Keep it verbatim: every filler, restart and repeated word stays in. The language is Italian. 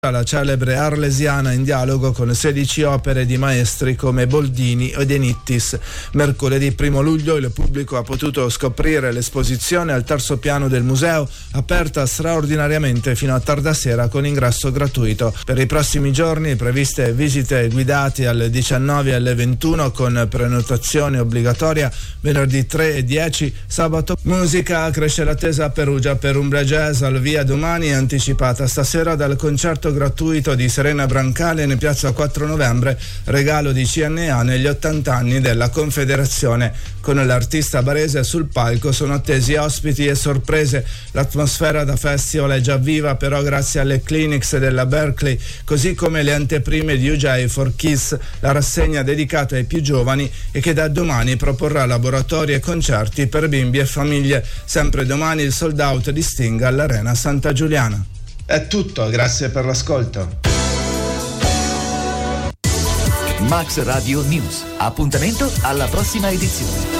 la celebre Arlesiana in dialogo con sedici opere di maestri come Boldini o De Nittis. Mercoledì primo luglio il pubblico ha potuto scoprire l'esposizione al terzo piano del museo, aperta straordinariamente fino a tarda sera con ingresso gratuito. Per i prossimi giorni previste visite guidate alle diciannove e alle ventuno con prenotazione obbligatoria venerdì tre e dieci, sabato musica. Cresce l'attesa a Perugia per Umbria Jazz al Via Domani, anticipata stasera dal concerto gratuito di Serena Brancale in piazza quattro novembre, regalo di C N A negli ottanta anni della Confederazione. Con l'artista barese sul palco sono attesi ospiti e sorprese. L'atmosfera da festival è già viva, però grazie alle clinics della Berkeley, così come le anteprime di U J for Kids, la rassegna dedicata ai più giovani e che da domani proporrà laboratori e concerti per bimbi e famiglie. Sempre domani il sold out di Sting all'Arena Santa Giuliana. È tutto, grazie per l'ascolto. Max Radio News. Appuntamento alla prossima edizione.